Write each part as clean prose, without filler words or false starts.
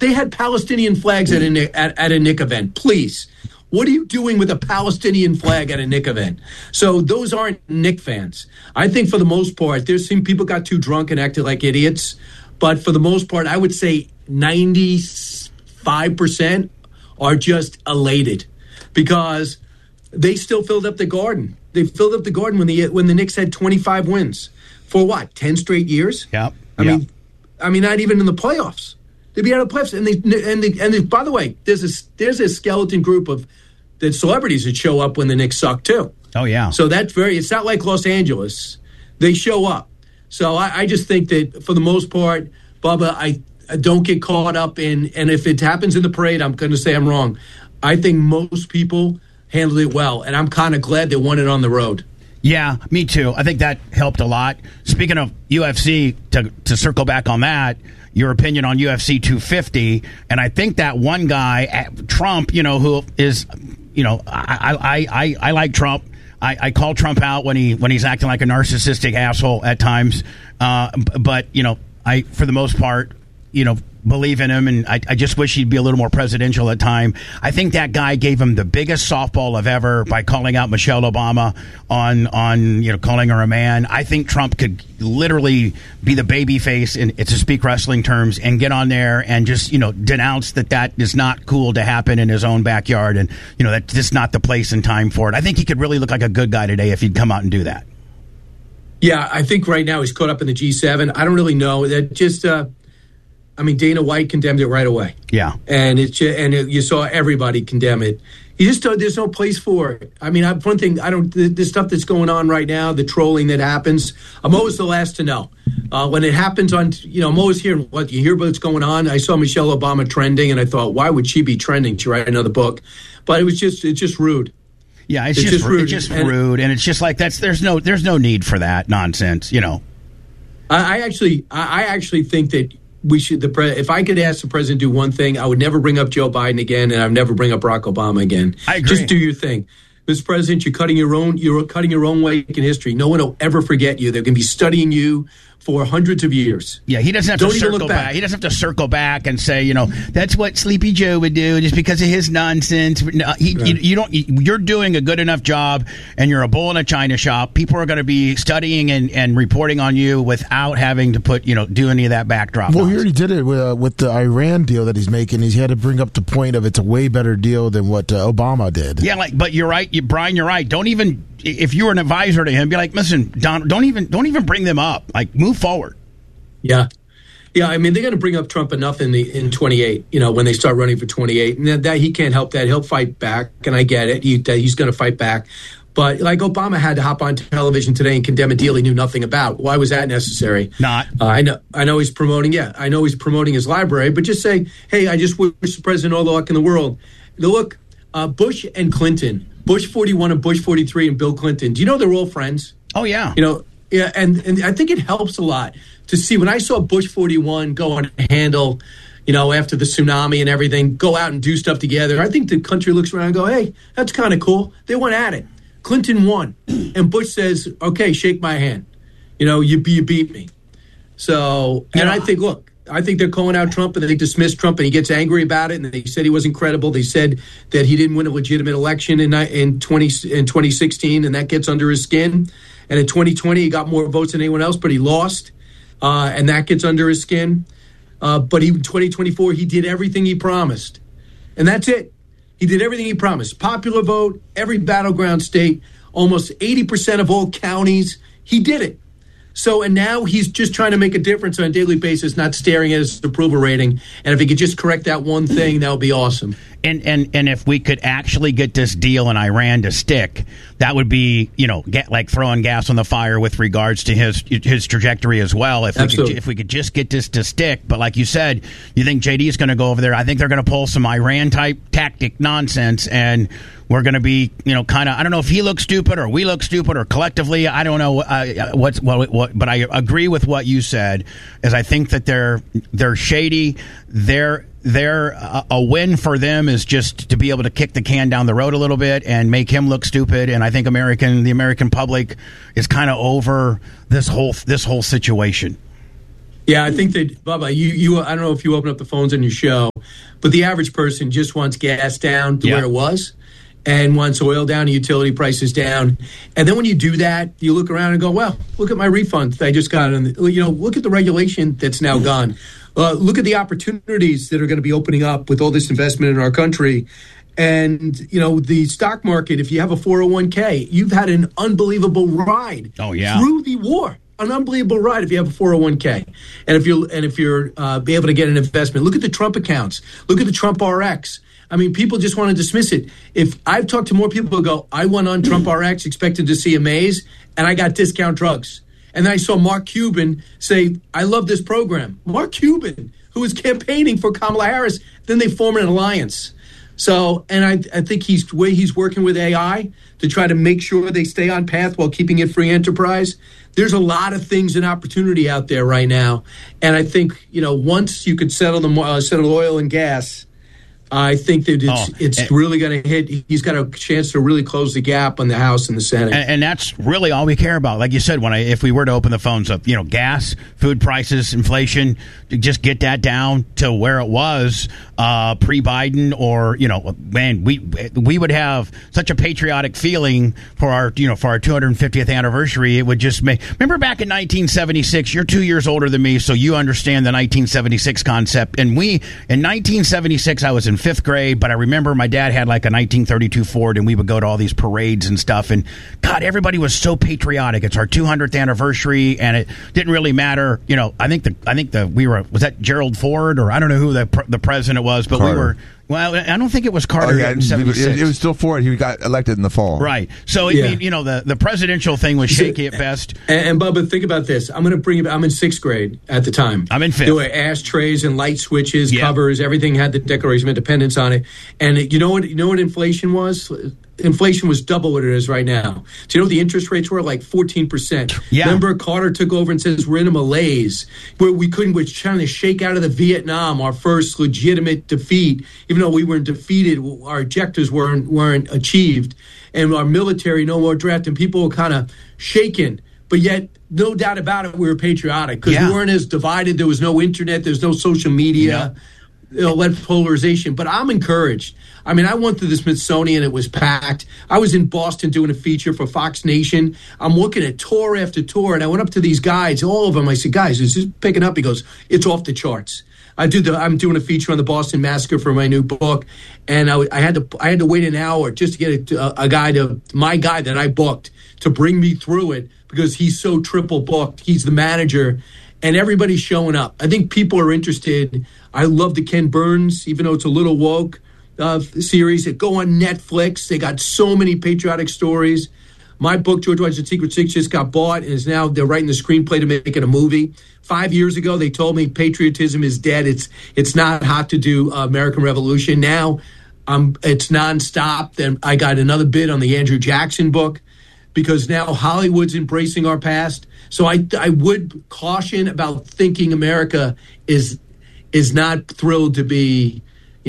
They had Palestinian flags at a Knick event. Please. What are you doing with a Palestinian flag at a Knick event? So those aren't Knick fans. I think for the most part, there's some people got too drunk and acted like idiots. But for the most part, I would say 95% are just elated because they still filled up the Garden. They filled up the Garden when the Knicks had 25 wins. For what, 10 straight years? Yeah. I mean, not even in the playoffs. They'd be out of the playoffs. And they, by the way, there's a skeleton group of the celebrities that show up when the Knicks suck too. Oh yeah. So it's not like Los Angeles. They show up. So I just think that for the most part, Bubba, I don't get caught up in, and if it happens in the parade, I'm going to say I'm wrong. I think most people handled it well, and I'm kind of glad they won it on the road. Yeah, me too. I think that helped a lot. Speaking of UFC, to circle back on that, your opinion on UFC 250, and I think that one guy, Trump, who is, I like Trump. I call Trump out when he's acting like a narcissistic asshole at times. But I, for the most part, believe in him, and I just wish he'd be a little more presidential at time. I think that guy gave him the biggest softball of ever by calling out Michelle Obama on calling her a man. I think Trump could literally be the baby face, to speak wrestling terms, and get on there and just denounce that is not cool to happen in his own backyard, and that's just not the place and time for it. I think he could really look like a good guy today if he'd come out and do that. Yeah, I think right now he's caught up in the G7. I don't really know that. Just Dana White condemned it right away. Yeah, and you saw everybody condemn it. You just there's no place for it. One thing the stuff that's going on right now, the trolling that happens. I'm always the last to know when it happens on. I'm always hearing what you hear about what's going on. I saw Michelle Obama trending, and I thought, why would she be trending to write another book? But it's just rude. Yeah, it's just rude. It's just rude, and it's just like there's no need for that nonsense. I actually think that. We should. If I could ask the president to do one thing, I would never bring up Joe Biden again, and I'd never bring up Barack Obama again. I agree. Just do your thing, Mr. President. You're cutting your own way in history. No one will ever forget you. They're going to be studying you for hundreds of years. Yeah, he doesn't have to circle back. He doesn't have to circle back and say, that's what Sleepy Joe would do just because of his nonsense. No, you're doing a good enough job, and you're a bull in a china shop. People are going to be studying and reporting on you without having to do any of that backdrop. Well, he already did it with the Iran deal that he's making. He had to bring up the point of it's a way better deal than what Obama did. Yeah, but you're right, Brian. You're right. Don't even. If you were an advisor to him, be like, listen, Don, don't even bring them up. Like, move forward. Yeah. They're going to bring up Trump enough in 28. When they start running for 28, and that he can't help that. He'll fight back, and I get it. He's going to fight back. But like Obama had to hop on television today and condemn a deal he knew nothing about. Why was that necessary? Not. I know he's promoting. Yeah, I know he's promoting his library. But just say, hey, I just wish the president all the luck in the world. Look, Bush and Clinton. Bush 41 and Bush 43 and Bill Clinton. Do you know they're all friends? Oh, yeah. Yeah, and I think it helps a lot to see when I saw Bush 41 go on a handle, after the tsunami and everything, go out and do stuff together. I think the country looks around and go, hey, that's kind of cool. They went at it. Clinton won. And Bush says, okay, shake my hand. You beat me. So, and I think, look, I think they're calling out Trump, and they dismiss Trump, and he gets angry about it, and they said he wasn't credible. They said that he didn't win a legitimate election in 2016, and that gets under his skin. And in 2020, he got more votes than anyone else, but he lost, and that gets under his skin. But in 2024, he did everything he promised, and that's it. He did everything he promised. Popular vote, every battleground state, almost 80% of all counties. He did it. So, and now he's just trying to make a difference on a daily basis, not staring at his approval rating. And if he could just correct that one thing, that would be awesome. And if we could actually get this deal in Iran to stick, that would be, get like throwing gas on the fire with regards to his trajectory as well. If we could just get this to stick. But like you said, you think JD is going to go over there. I think they're going to pull some Iran type tactic nonsense, and we're going to be, kind of, I don't know if he looks stupid or we look stupid or collectively, I don't know but I agree with what you said, is I think that they're shady. A win for them is just to be able to kick the can down the road a little bit and make him look stupid. And I think the American public is kind of over this whole situation. Yeah, I think that, Bubba, you I don't know if you open up the phones on your show, but the average person just wants gas down to where it was and wants oil down and utility prices down. And then when you do that, you look around and go, well, look at my refund I just got. And, look at the regulation that's now gone. Look at the opportunities that are going to be opening up with all this investment in our country. And, the stock market, if you have a 401k, you've had an unbelievable ride through the war. An unbelievable ride if you have a 401k, and if you're be able to get an investment. Look at the Trump accounts. Look at the Trump RX. I mean, people just want to dismiss it. If I've talked to more people who go, I went on Trump RX expecting to see a maze, and I got discount drugs. And then I saw Mark Cuban say, I love this program. Mark Cuban, who was campaigning for Kamala Harris, then they form an alliance. So, and I think he's working with AI to try to make sure they stay on path while keeping it free enterprise. There's a lot of things and opportunity out there right now. And I think, once you could settle oil and gas, I think that it's really going to hit. He's got a chance to really close the gap on the House and the Senate. And that's really all we care about. Like you said, if we were to open the phones up, gas, food prices, inflation, to just get that down to where it was pre-Biden, or man, we would have such a patriotic feeling for our 250th anniversary. It would just make. Remember back in 1976. You're 2 years older than me, so you understand the 1976 concept. And in 1976, I was in 5th grade, but I remember my dad had like a 1932 Ford, and we would go to all these parades and stuff. And God, everybody was so patriotic. It's our 200th anniversary, and it didn't really matter. I think was that Gerald Ford, or I don't know who the president was, but Carter. we were. Well, I don't think it was Carter in 76. It was still Ford. He got elected in the fall. Right. So, the presidential thing was shaky at best. And Bubba, think about this. I'm going to bring it. I'm in 6th grade at the time. I'm in 5th. There were ashtrays and light switches, covers. Everything had the Declaration of Independence on it. And you know what inflation was? Inflation was double what it is right now. Do you know what the interest rates were? Like 14%. Yeah. Remember, Carter took over and says we're in a malaise where we're trying to shake out of the Vietnam, our first legitimate defeat. Even though we weren't defeated, our objectives weren't achieved, and our military no more draft, and people were kind of shaken. But yet, no doubt about it, we were patriotic because we weren't as divided. There was no internet. There was no social media. Led polarization. But I'm encouraged. I mean, I went to the Smithsonian. It was packed. I was in Boston doing a feature for Fox Nation. I'm looking at tour after tour, and I went up to these guys, all of them. I said, guys, is this picking up? He goes, it's off the charts. I'm doing a feature on the Boston Massacre for my new book, and I had to wait an hour just to get my guy that I booked to bring me through it because he's so triple booked. He's the manager, and everybody's showing up. I think people are interested. I love the Ken Burns, even though it's a little woke series that go on Netflix. They got so many patriotic stories. My book, George Washington's Secret Six, just got bought, and they're writing the screenplay to make it a movie. 5 years ago, they told me patriotism is dead. It's not hot to do American Revolution. Now, it's nonstop. Then I got another bid on the Andrew Jackson book because now Hollywood's embracing our past. So I would caution about thinking America is not thrilled to be.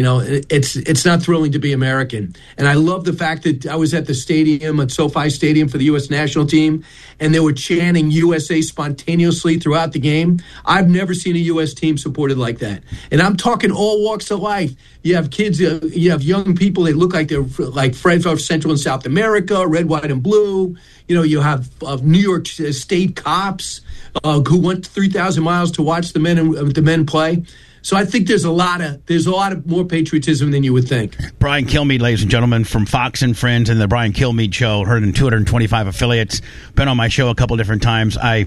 It's not thrilling to be American. And I love the fact that I was at the stadium, at SoFi Stadium for the U.S. national team, and they were chanting USA spontaneously throughout the game. I've never seen a U.S. team supported like that. And I'm talking all walks of life. You have kids, you have young people that look like they're like Fred of Central and South America, red, white, and blue. You have New York State cops who went 3,000 miles to watch the men play. So I think there's a lot of more patriotism than you would think. Brian Kilmeade, ladies and gentlemen, from Fox and Friends and the Brian Kilmeade Show, heard in 225 affiliates. Been on my show a couple different times. I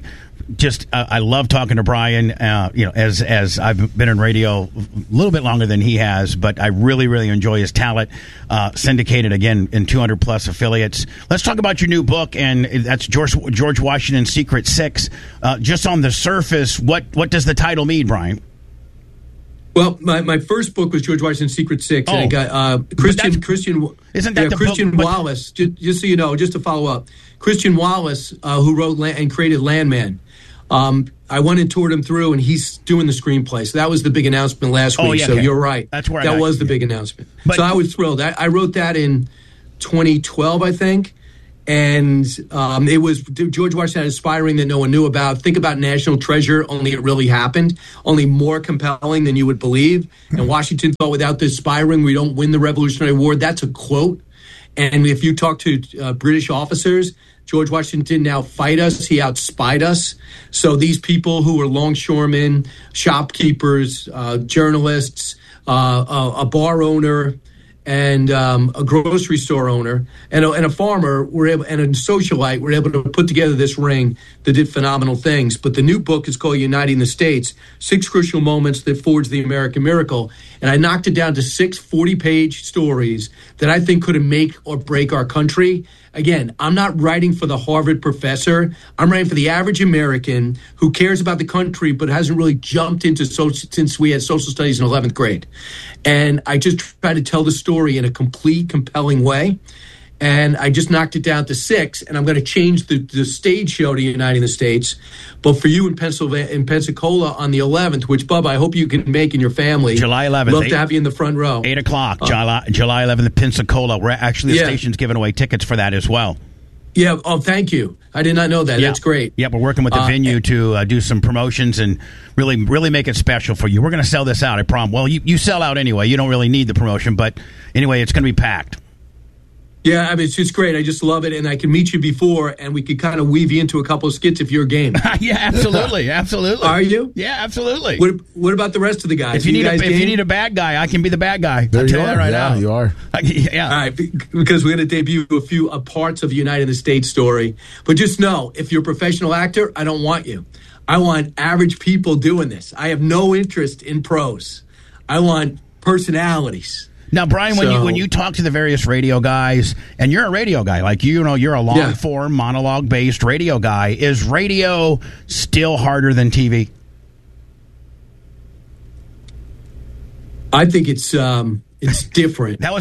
love talking to Brian. As I've been in radio a little bit longer than he has, but I really, really enjoy his talent. Syndicated again in 200 plus affiliates. Let's talk about your new book, and that's George Washington's Secret Six. Just on the surface, what does the title mean, Brian? Well, my first book was George Washington's Secret Six, and it got Christian. Isn't that the Christian book? Wallace? Just so you know, just to follow up, Christian Wallace, who wrote and created Landman. I went and toured him through, and he's doing the screenplay. So that was the big announcement last week. Yeah, so okay. You're right. That's where that was the big announcement. So I was thrilled. I wrote that in 2012, I think. And it was George Washington inspiring that no one knew about. Think about National Treasure, only it really happened, only more compelling than you would believe. And Washington thought without this inspiring, we don't win the Revolutionary War. That's a quote. And if you talk to British officers, George Washington didn't outfight us, he outspied us. So these people who were longshoremen, shopkeepers, journalists, a bar owner, and a grocery store owner and a farmer were able, and a socialite were able to put together this ring that did phenomenal things. But the new book is called Uniting the States, 6 Crucial Moments That Forged the American Miracle. And I knocked it down to 6 40-page stories that I think could make or break our country. Again, I'm not writing for the Harvard professor. I'm writing for the average American who cares about the country but hasn't really jumped into since we had social studies in 11th grade. And I just try to tell the story in a complete, compelling way. And I just knocked it down to 6, and I'm going to change the stage show to Uniting the States. But for you in Pensacola on the 11th, which, Bubba, I hope you can make in your family. July 11th. Love to have you in the front row. 8 o'clock, July 11th, Pensacola. We're actually, the station's giving away tickets for that as well. Yeah. Oh, thank you. I did not know that. Yeah. That's great. Yeah, we're working with the venue to do some promotions and really make it special for you. We're going to sell this out, I promise. Well, you sell out anyway. You don't really need the promotion. But anyway, it's going to be packed. Yeah, I mean, it's just great. I just love it. And I can meet you before, and we could kind of weave you into a couple of skits if you're game. Yeah, absolutely. Absolutely. Are you? Yeah, absolutely. What about the rest of the guys? If you need a bad guy, I can be the bad guy. There you are. Right yeah, now. You are. Yeah. All right, because we're going to debut a few parts of United the States story. But just know, if you're a professional actor, I don't want you. I want average people doing this. I have no interest in pros. I want personalities. Now, Brian, when you talk to the various radio guys, and you're a radio guy, like you're a long-form, monologue-based radio guy, is radio still harder than TV? I think it's different. That was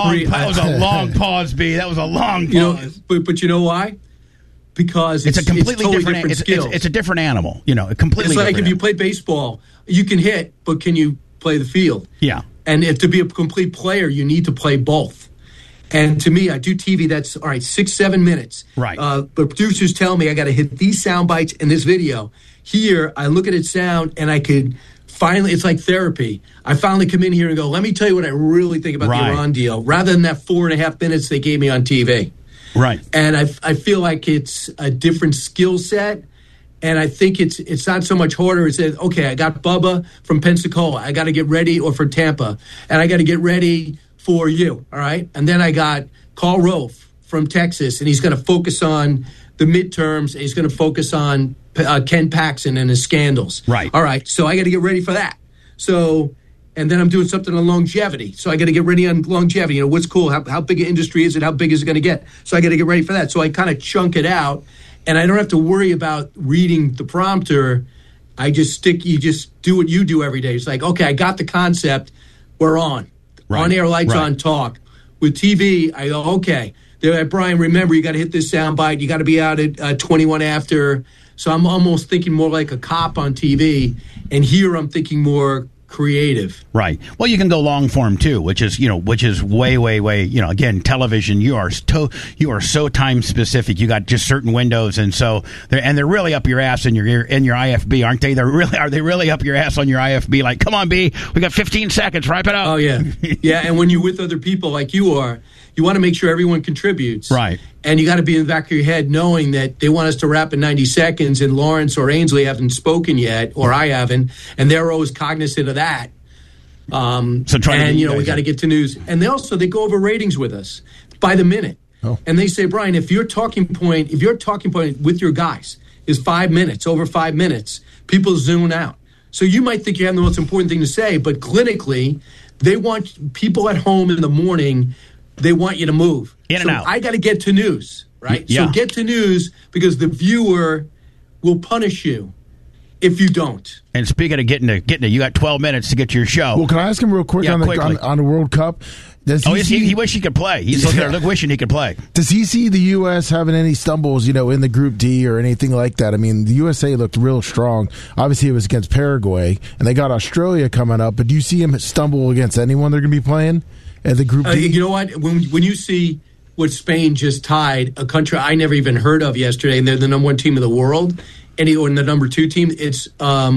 a long pause, B. That was a long pause. But you know why? Because it's a completely totally different skills. It's a different animal. Completely. It's like if you play baseball, you can hit, but can you play the field? Yeah. And to be a complete player, you need to play both. And to me, I do TV that's, all right, 6-7 minutes. Right. But producers tell me I got to hit these sound bites in this video. Here, I look at it sound, and I could finally, it's like therapy. I finally come in here and go, let me tell you what I really think about the Iran deal, rather than that 4.5 minutes they gave me on TV. Right. And I feel like it's a different skill set. And I think it's not so much harder. It's that, okay, I got Bubba from Pensacola. I got to get ready, or for Tampa. And I got to get ready for you, all right? And then I got Karl Rove from Texas, and he's going to focus on the midterms. And he's going to focus on Ken Paxton and his scandals. Right. All right, so I got to get ready for that. So, and then I'm doing something on longevity. So I got to get ready on longevity. What's cool? How big an industry is it? How big is it going to get? So I got to get ready for that. So I kind of chunk it out. And I don't have to worry about reading the prompter. You just do what you do every day. It's like, okay, I got the concept. We're on. Right. On air, lights on, talk. With TV, I go, okay. Brian, remember, you got to hit this sound bite. You got to be out at 21 after. So I'm almost thinking more like a cop on TV. And here I'm thinking more creative. Right. Well, you can go long form too, which is way, again, television, you are so time specific. You got just certain windows, and so they're really up your ass in your IFB, aren't they? Are they really up your ass on your IFB? Like, come on, B, we got 15 seconds, wrap it up. Oh yeah. Yeah, and when you're with other people like you are, you want to make sure everyone contributes. Right. And you got to be in the back of your head knowing that they want us to wrap in 90 seconds and Lawrence or Ainsley haven't spoken yet, or I haven't, and they're always cognizant of that. So we got to get to news. And they go over ratings with us by the minute. Oh. And they say, Brian, if your talking point with your guys is 5 minutes, over 5 minutes, people zoom out. So you might think you have the most important thing to say, but clinically, they want people at home in the morning. They want you to move. In and out. I got to get to news, right? Yeah. So get to news, because the viewer will punish you if you don't. And speaking of getting to, you got 12 minutes to get to your show. Well, can I ask him real quick on the World Cup? He wish he could play. He's looking at wishing he could play. Does he see the U.S. having any stumbles, in the Group D or anything like that? I mean, the USA looked real strong. Obviously, it was against Paraguay, and they got Australia coming up. But do you see him stumble against anyone they're going to be playing at the Group D? You know what? When you see what Spain just tied, a country I never even heard of yesterday, and they're the number 1 team in the world, or the number 2 team. It's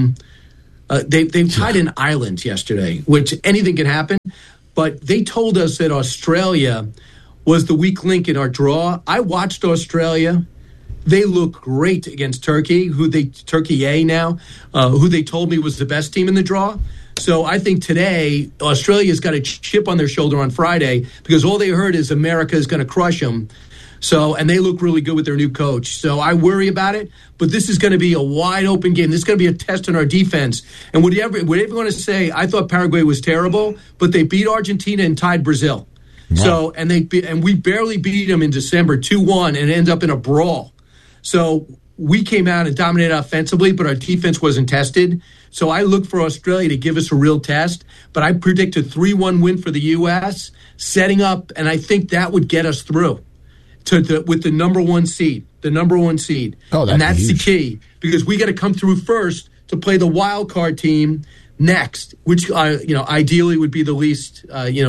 they've tied an island yesterday, which anything can happen. But they told us that Australia was the weak link in our draw. I watched Australia. They look great against Turkey, Turkey A now, who they told me was the best team in the draw. So I think today Australia's got a chip on their shoulder on Friday because all they heard is America is going to crush them. So, and they look really good with their new coach. So I worry about it, but this is going to be a wide open game. This is going to be a test on our defense. And whatever you want to say, I thought Paraguay was terrible, but they beat Argentina and tied Brazil. Wow. So, and we barely beat them in December 2-1 and it ended up in a brawl. So we came out and dominated offensively, but our defense wasn't tested. So I look for Australia to give us a real test, but I predict a 3-1 win for the U.S., setting up, and I think that would get us through with the number 1 seed. The number 1 seed. Oh, and that's huge. the key, because we got to come through first to play the wild card team next, which ideally would be the least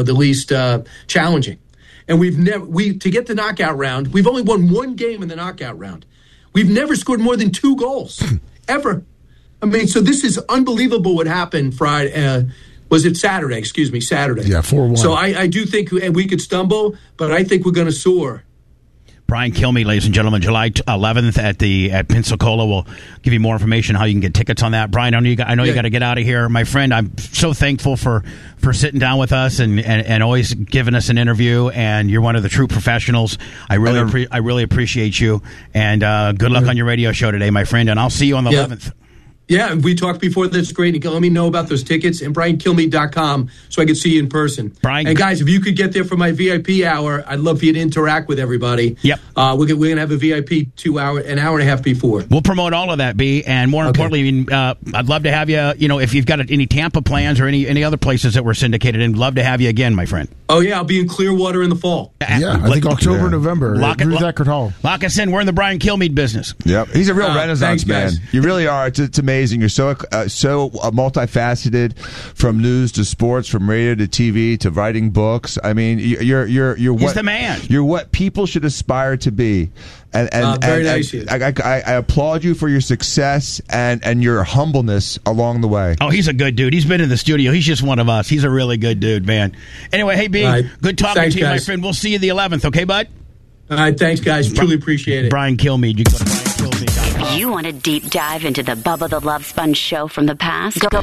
challenging. And to get the knockout round, we've only won 1 game in the knockout round. We've never scored more than 2 goals ever. I mean, so this is unbelievable what happened Friday. Was it Saturday? Excuse me, Saturday. Yeah, 4-1. So I do think we could stumble, but I think we're going to soar. Brian Kilmeade, ladies and gentlemen, July 11th at Pensacola. We'll give you more information how you can get tickets on that. Brian, I know you got to get out of here. My friend, I'm so thankful for sitting down with us and always giving us an interview. And you're one of the true professionals. I really appreciate you. And good luck on your radio show today, my friend. And I'll see you on the 11th. Yeah, we talked before. That's great. You can let me know about those tickets and BrianKilmeade.com so I can see you in person. And guys, if you could get there for my VIP hour, I'd love for you to interact with everybody. Yep. We're going to have a VIP an hour and a half before. We'll promote all of that, B. And more importantly, I'd love to have you, if you've got any Tampa plans or any other places that we're syndicated in, love to have you again, my friend. Oh, yeah, I'll be in Clearwater in the fall. Yeah, I think October, November. Lock us in. We're in the Brian Kilmeade business. Yep. He's a real Renaissance man. Guys. You really are. It's amazing. You're so multifaceted, from news to sports, from radio to TV to writing books. I mean, you're He's the man. You're what people should aspire to be. And very nice. I applaud you for your success and your humbleness along the way. Oh, he's a good dude. He's been in the studio. He's just one of us. He's a really good dude, man. Anyway, hey, B, good talking to you, guys. my friend. We'll see you the 11th, okay, bud? All right, thanks, guys. Truly appreciate it. Brian Kilmeade. You can go to BrianKilmeade.com. You want a deep dive into the Bubba the Love Sponge show from the past? Go to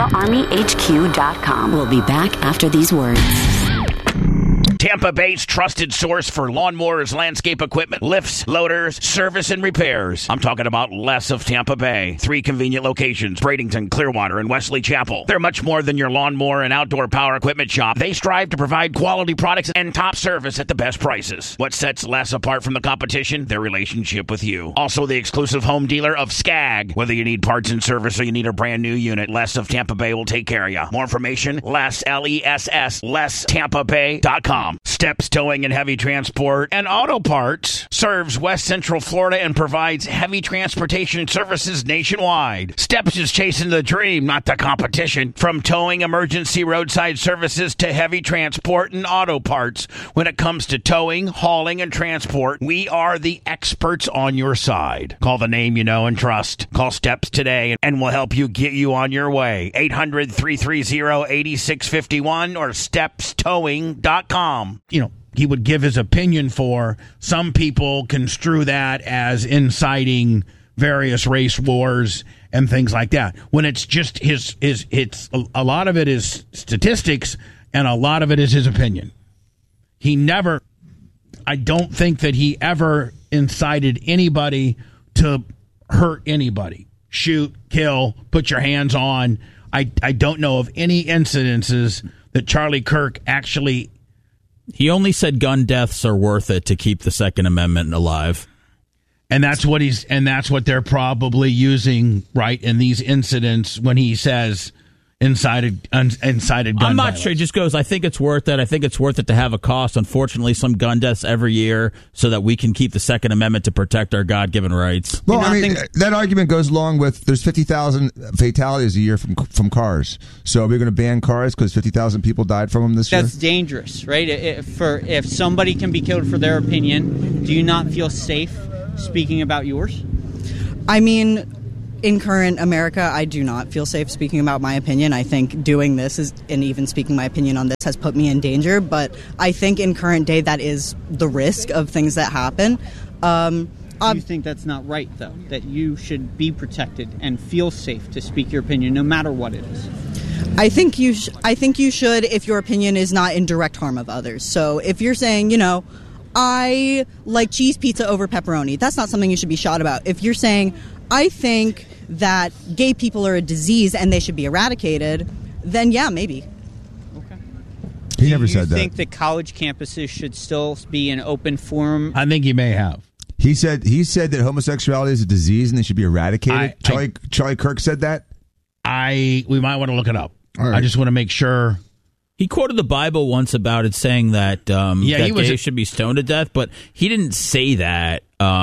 BubbaArmyHQ.com. We'll be back after these words. Tampa Bay's trusted source for lawnmowers, landscape equipment, lifts, loaders, service, and repairs. I'm talking about Les of Tampa Bay. 3 convenient locations, Bradenton, Clearwater, and Wesley Chapel. They're much more than your lawnmower and outdoor power equipment shop. They strive to provide quality products and top service at the best prices. What sets Les apart from the competition? Their relationship with you. Also the exclusive home dealer of Skag. Whether you need parts and service or you need a brand new unit, Les of Tampa Bay will take care of you. More information, Les, L-E-S-S, LesTampaBay.com. Steps Towing and Heavy Transport and Auto Parts serves West Central Florida and provides heavy transportation services nationwide. Steps is chasing the dream, not the competition. From towing, emergency roadside services to heavy transport and auto parts. When it comes to towing, hauling, and transport, we are the experts on your side. Call the name you know and trust. Call Steps today and we'll help you get you on your way. 800-330-8651 or stepstowing.com. He would give his opinion for. Some people construe that as inciting various race wars and things like that. When it's just it's a lot of it is statistics and a lot of it is his opinion. I don't think that he ever incited anybody to hurt anybody. Shoot, kill, put your hands on. I don't know of any incidences that Charlie Kirk actually... He only said gun deaths are worth it to keep the Second Amendment alive. And that's what they're probably using, right, in these incidents when he says incited gun I'm not violence. sure. It just goes, I think it's worth it. I think it's worth it to have a cost. Unfortunately, some gun deaths every year so that we can keep the Second Amendment to protect our God-given rights. Well, I mean, that argument goes along with there's 50,000 fatalities a year from cars. So are we going to ban cars because 50,000 people died from them this year? That's dangerous, right? If somebody can be killed for their opinion, do you not feel safe speaking about yours? I mean, in current America, I do not feel safe speaking about my opinion. I think doing this and even speaking my opinion on this has put me in danger. But I think in current day, that is the risk of things that happen. Do you think that's not right, though? That you should be protected and feel safe to speak your opinion, no matter what it is? I think you should if your opinion is not in direct harm of others. So if you're saying, I like cheese pizza over pepperoni, that's not something you should be shot about. If you're saying, I think that gay people are a disease and they should be eradicated, then yeah, maybe. Okay. He never said that. Do you think that college campuses should still be an open forum? I think he may have. He said that homosexuality is a disease and they should be eradicated. Charlie Kirk said that? We might want to look it up. All right. I just want to make sure. He quoted the Bible once about it saying that gays should be stoned to death, but he didn't say that.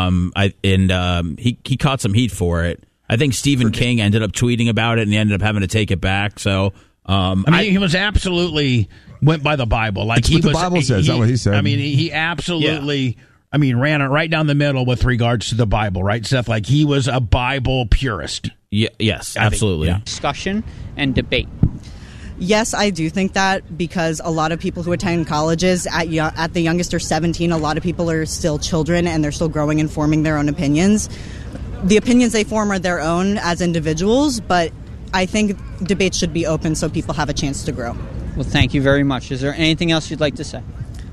He caught some heat for it. I think Stephen King ended up tweeting about it, and he ended up having to take it back. So, he was absolutely went by the Bible. Like the Bible says. That's what he said. I mean, he absolutely. Yeah. Ran it right down the middle with regards to the Bible, right, Seth? Like he was a Bible purist. Yes, absolutely. Discussion and debate. Yes, I do think that because a lot of people who attend colleges at the youngest are 17. A lot of people are still children and they're still growing and forming their own opinions. The opinions they form are their own as individuals, but I think debates should be open so people have a chance to grow. Well, thank you very much. Is there anything else you'd like to say?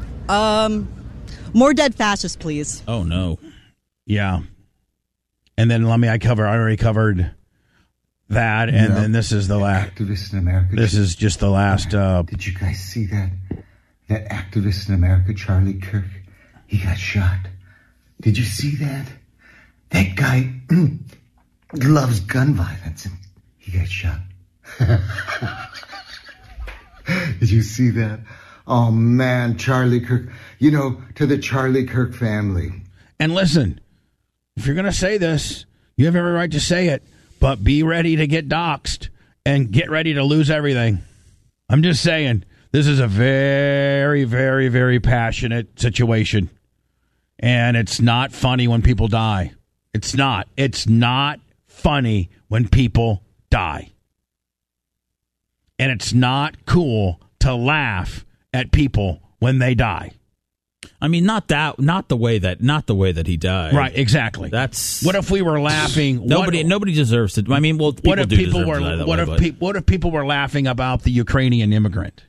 More dead fascists, please. Oh, no. Yeah. And then I already covered that, and then this is the last. Activists in America. This is just the last. Did you guys see that? That activist in America, Charlie Kirk, he got shot. Did you see that? That guy loves gun violence, and he got shot. Did you see that? Oh man, Charlie Kirk. To the Charlie Kirk family. And listen, if you're going to say this, you have every right to say it. But be ready to get doxxed and get ready to lose everything. I'm just saying, this is a very, very, very passionate situation. And it's not funny when people die. It's not. It's not funny when people die. And it's not cool to laugh at people when they die. I mean, not the way that he died. Right, exactly. That's what if we were laughing? Nobody deserves to. I mean, well, what if people were laughing about the Ukrainian immigrant?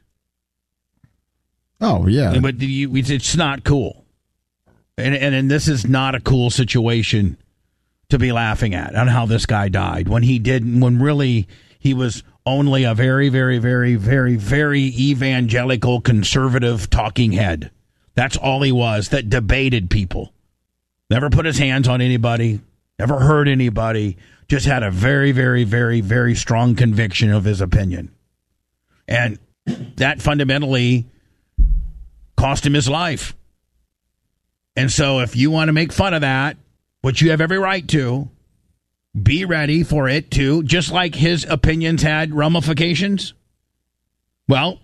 Oh yeah, but it's not cool, and this is not a cool situation to be laughing at on how this guy died when really he was only a very, very, very, very, very evangelical conservative talking head. That's all he was, that debated people. Never put his hands on anybody, never hurt anybody, just had a very, very, very, very strong conviction of his opinion. And that fundamentally cost him his life. And so if you want to make fun of that, which you have every right to, be ready for it to, just like his opinions had ramifications. Well,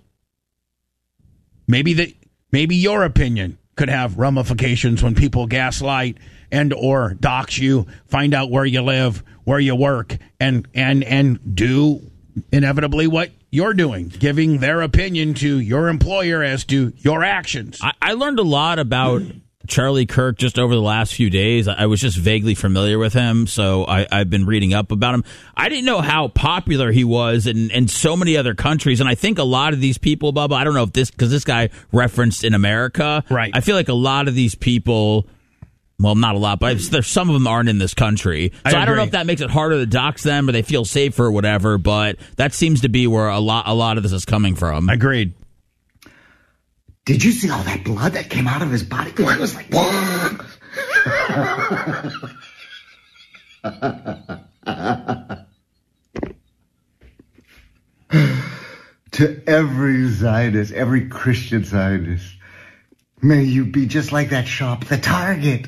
maybe your opinion could have ramifications when people gaslight and or dox you, find out where you live, where you work, and do inevitably what you're doing, giving their opinion to your employer as to your actions. I learned a lot about Charlie Kirk just over the last few days. I was just vaguely familiar with him, so I've been reading up about him. I didn't know how popular he was in so many other countries, and I think a lot of these people, Bubba, I don't know if because this guy referenced in America. Right. I feel like a lot of these people, well, not a lot, but some of them aren't in this country. So I don't know if that makes it harder to dox them or they feel safer or whatever, but that seems to be where a lot of this is coming from. Agreed. Did you see all that blood that came out of his body? It was like, whoa. To every Zionist, every Christian Zionist, may you be just like that shop, the Target.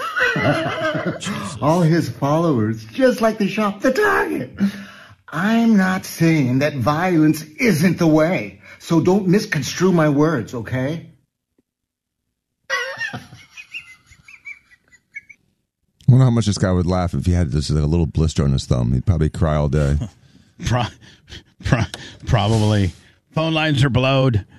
All his followers, just like the shop, the Target. I'm not saying that violence isn't the way, so don't misconstrue my words, okay? I wonder how much this guy would laugh if he had just like a little blister on his thumb. He'd probably cry all day. Probably. Phone lines are blowed.